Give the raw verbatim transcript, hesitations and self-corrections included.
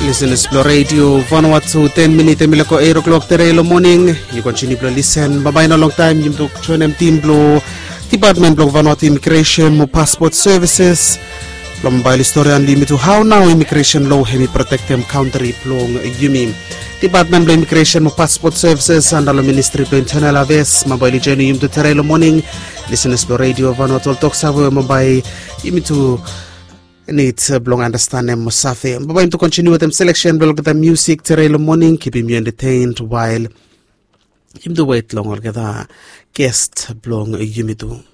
Listen to Explore Radio, Vanuatu, ten minutes, milako eight o'clock today morning. You continue to listen. Bye-bye no long time. You to join them team blow. Department blow Vanuatu Immigration, mo passport services. From by story and limit to how now immigration law hemi protect them country plong yumi. Department of Immigration mo passport services and the Ministry of Internal Affairs. Mabay journey you to today morning. Listen to Explore Radio, Vanuatu talk sawo mabay you to need to belong understand them Musafi. I'm going to continue with them selection, we'll get the music today in the morning, keeping you entertained while you do wait long or get a guest belong you do.